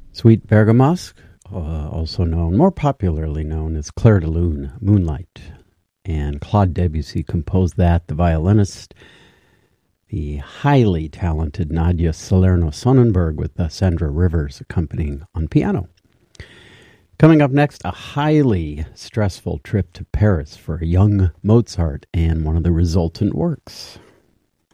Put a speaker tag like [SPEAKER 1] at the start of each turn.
[SPEAKER 1] Suite Bergamasque, also known, more popularly known as Clair de Lune, Moonlight. And Claude Debussy composed that. The violinist, the highly talented Nadia Salerno-Sonnenberg with Sandra Rivers accompanying on piano. Coming up next, a highly stressful trip to Paris for a young Mozart and one of the resultant works.